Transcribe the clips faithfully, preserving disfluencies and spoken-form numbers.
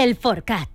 El Forcat.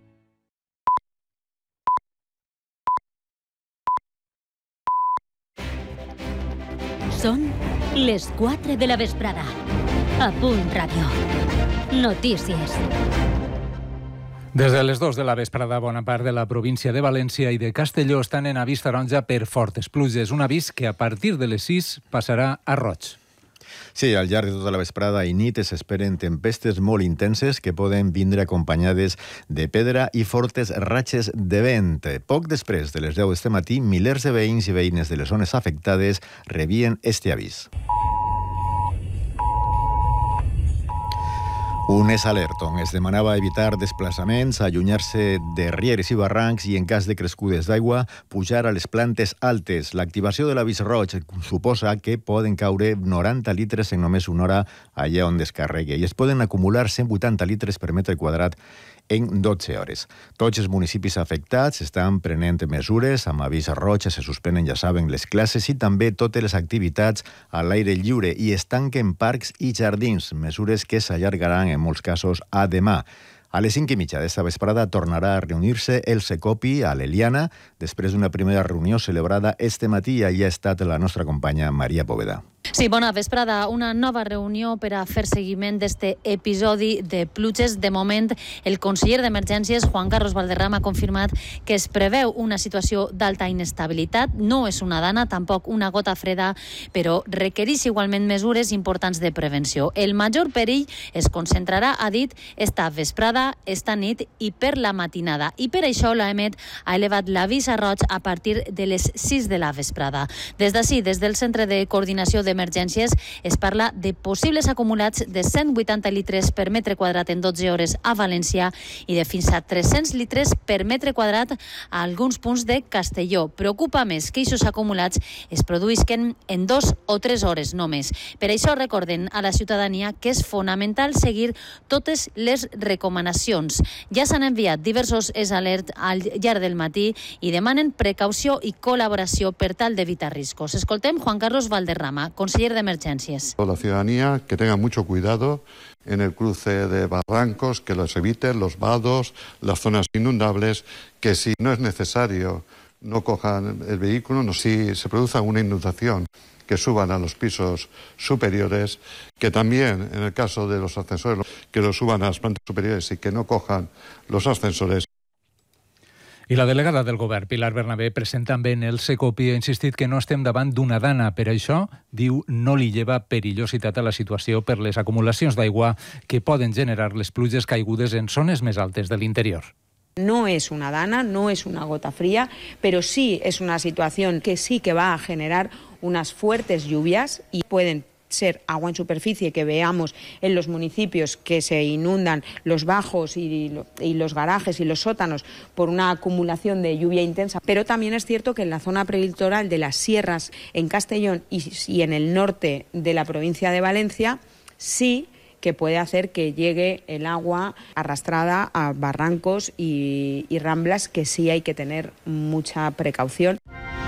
Són les quatre de la vesprada. A Punt Ràdio. Notícies. Des de les dues de la vesprada, bona part de la província de València i de Castelló estan en avís taronja per fortes pluges. Un avís que a partir de les sis passarà a roig. Sí, al llarg de tota la vesprada i nit s'esperen tempestes molt intenses que poden vindre acompanyades de pedra i fortes ratxes de vent. Poc després de les deu d'este matí, milers de veïns i veïnes de les zones afectades rebien este avís. Un és alert on es demanava evitar desplaçaments, allunyar-se de rieres i barrancs i, en cas de crescudes d'aigua, pujar a les plantes altes. L'activació de l'avís roig suposa que poden caure noranta litres en només una hora allà on descarregui i es poden acumular cent vuitanta litres per metre quadrat en dotze hores. Tots els municipis afectats estan prenent mesures. Amb avís roig se suspenen, ja saben, les classes i també totes les activitats a l'aire lliure i es tanquen parcs i jardins, mesures que s'allargaran en molts casos a demà. A les cinc i mitja d'esta vesprada tornarà a reunir-se el Secopi a l'Eliana després d'una primera reunió celebrada este matí i allà ha estat la nostra companya Maria Poveda. Sí, bona vesprada. Una nova reunió per a fer seguiment d'este episodi de pluges. De moment, el conseller d'Emergències, Juan Carlos Valderrama, ha confirmat que es preveu una situació d'alta inestabilitat. No és una dana, tampoc una gota freda, però requereix igualment mesures importants de prevenció. El major perill es concentrarà, ha dit, esta vesprada, esta nit i per la matinada. I per això l'Aemet ha elevat l'avís a roig a partir de les sis de la vesprada. Des d'ací, des del Centre de Coordinació de Emergències, es parla de possibles acumulats de cent vuitanta litres per metre quadrat en dotze hores a València i de fins a tres-cents litres per metre quadrat a alguns punts de Castelló. Preocupa més que aquests acumulats es produïsquen en dos o tres hores només. Per això recorden a la ciutadania que és fonamental seguir totes les recomanacions. Ja s'han enviat diversos alerts al llarg del matí i demanen precaució i col·laboració per tal d'evitar riscos. Escoltem Juan Carlos Valderrama, conseller de Emergencias. La ciudadanía que tenga mucho cuidado en el cruce de barrancos, que los eviten, los vados, las zonas inundables, que si no es necesario no cojan el vehículo, no, si se produce una inundación, que suban a los pisos superiores, que también en el caso de los ascensores, que los suban a las plantas superiores y que no cojan los ascensores. I la delegada del govern, Pilar Bernabé, present també en el Secopi, ha insistit que no estem davant d'una dana. Per això, diu, no li lleva perillositat a la situació per les acumulacions d'aigua que poden generar les pluges caigudes en zones més altes de l'interior. No es una dana, no es una gota fría, pero sí es una situación que sí que va a generar unas fuertes lluvias y pueden ser agua en superficie que veamos en los municipios que se inundan los bajos y, y los garajes y los sótanos por una acumulación de lluvia intensa. Pero también es cierto que en la zona prelitoral de las sierras, en Castellón y, y en el norte de la provincia de Valencia, sí que puede hacer que llegue el agua arrastrada a barrancos y, y ramblas, que sí hay que tener mucha precaución.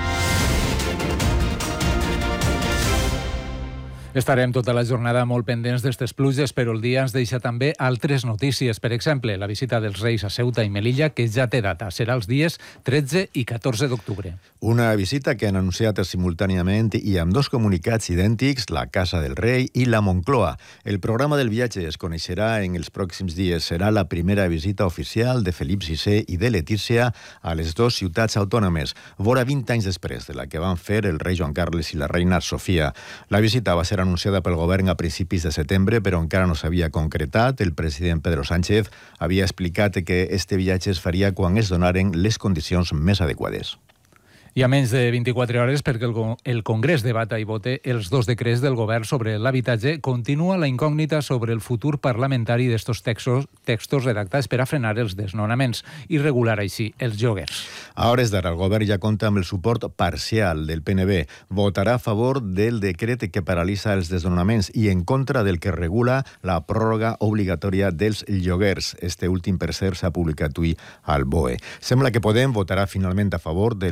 Estarem tota la jornada molt pendents d'estes pluges, però el dia ens deixa també altres notícies. Per exemple, la visita dels Reis a Ceuta i Melilla, que ja té data. Serà els dies tretze i catorze d'octubre. Una visita que han anunciat simultàniament i amb dos comunicats idèntics, la Casa del Rei i la Moncloa. El programa del viatge es coneixerà en els pròxims dies. Serà la primera visita oficial de Felip sisè i de Letícia a les dues ciutats autònomes, vora vint anys després de la que van fer el rei Joan Carles i la reina Sofia. La visita va ser anunciada pel govern a principis de setembre, però encara no s'havia concretat. El president Pedro Sánchez havia explicat que este viatge es faria quan es donaren les condicions més adequades. I a menys de vint-i-quatre hores, perquè el, el Congrés debata i vote els dos decrets del govern sobre l'habitatge, continua la incògnita sobre el futur parlamentari d'estos textos, textos redactats per a frenar els desnonaments i regular així els lloguers. A hores d'ara, el govern ja compta amb el suport parcial del P N B. Votarà a favor del decret que paralitza els desnonaments i en contra del que regula la pròrroga obligatòria dels lloguers. Este últim, per cert, s'ha publicat avui al B O E. Sembla que Podem votarà finalment a favor dels dos decrets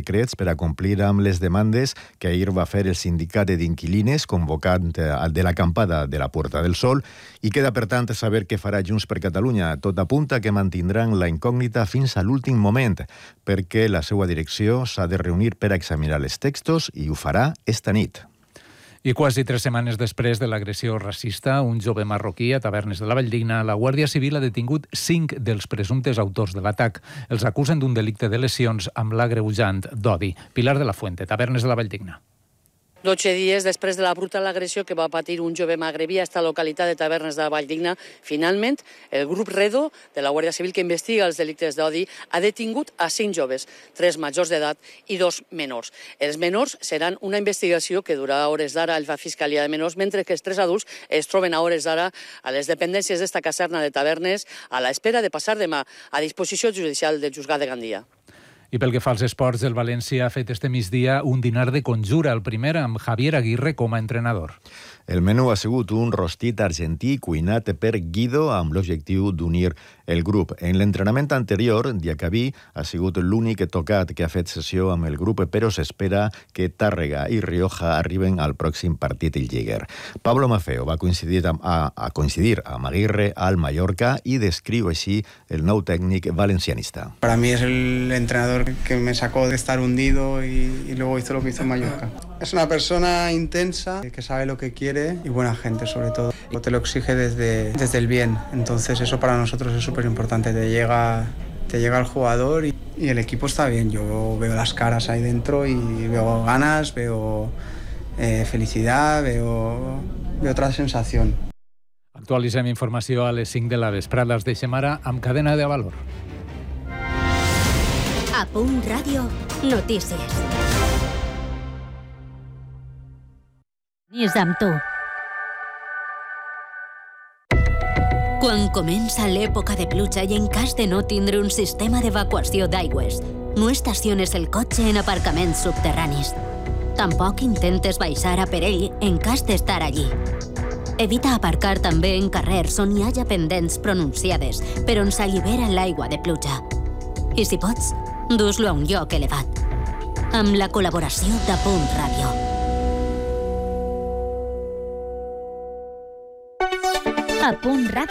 decrets per a complir amb les demandes que ahir va fer el sindicat d'inquilines convocant el de l'acampada de la Puerta del Sol i queda, per tant, saber què farà Junts per Catalunya. Tot apunta que mantindran la incògnita fins a l'últim moment, perquè la seva direcció s'ha de reunir per a examinar els textos i ho farà esta nit. I quasi tres setmanes després de l'agressió racista, un jove marroquí a Tavernes de la Valldigna, la Guàrdia Civil ha detingut cinc dels presumptes autors de l'atac. Els acusen d'un delicte de lesions amb l'agreujant d'odi. Pilar de la Fuente, Tavernes de la Valldigna. Dotze dies després de la brutal agressió que va patir un jove magrebí a esta localitat de Tavernes de la Valldigna, finalment, el grup Redo de la Guàrdia Civil que investiga els delictes d'odi ha detingut a cinc joves, tres majors d'edat i dos menors. Els menors seran una investigació que durarà hores d'ara a la Fiscalia de Menors, mentre que els tres adults es troben a hores d'ara a les dependències d'esta caserna de Tavernes a l'espera de passar demà a disposició judicial del Juzgat de Gandia. I pel que fa als esports, el València ha fet este migdia un dinar de conjura, el primer amb Javier Aguirre com a entrenador. El menú ha sigut un rostit argentí cuinat per Guido amb l'objectiu d'unir el grup. En l'entrenament anterior, Diacabí ha sigut l'únic tocat que ha fet sessió amb el grup, però s'espera que Tàrrega i Rioja arriben al pròxim partit del Lliguer. Pablo Maffeo va coincidir amb, a, a coincidir amb Aguirre al Mallorca i descriu així el nou tècnic valencianista. Para mí es el entrenador que me sacó de estar hundido y, y luego hizo lo que hizo en Mallorca. Es una persona intensa, que sabe lo que quiere y buena gente sobre todo. Te lo exige desde, desde el bien, entonces eso para nosotros es súper importante. Te llega, te llega el jugador y, y el equipo está bien. Yo veo las caras ahí dentro y veo ganas, veo eh, felicidad, veo, veo otra sensación. Actualitzem informació a les cinc de la vesprada. Els deixem ara amb Cadena de Valor. A Punt Ràdio, notícies. És amb tu. Quan comença l'època de pluja i en cas de no tindre un sistema d'evacuació d'aigües, no estaciones el cotxe en aparcaments subterranis. Tampoc intentes baixar a per ell en cas d'estar allí. Evita aparcar també en carrers on hi hagi pendents pronunciades, per on s'allibera l'aigua de pluja. I si pots, dus-lo a un lloc elevat. Amb la col·laboració de Punt Ràdio. A Punt Ràdio.